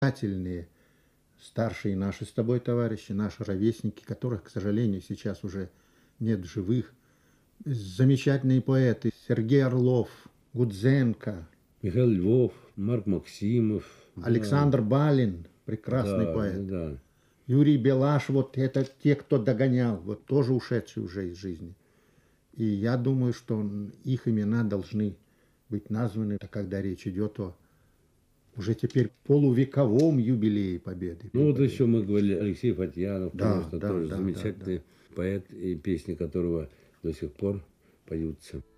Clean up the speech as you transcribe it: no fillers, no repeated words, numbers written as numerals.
замечательные старшие наши с тобой товарищи, наши ровесники, которых, к сожалению, сейчас уже нет в живых. Замечательные поэты Сергей Орлов, Гудзенко, Михаил Львов, Марк Максимов. Александр Балин, прекрасный Да, поэт. да. Юрий Белаш, вот это те, кто догонял, вот тоже ушедшие уже из жизни. И я думаю, что их имена должны быть названы, когда речь идет о уже теперь полувековом юбилее Победы. Ну вот еще мы говорили Алексей Фатьянов, Да, конечно, да, тоже да, замечательный поэт, и песни которого до сих пор поются.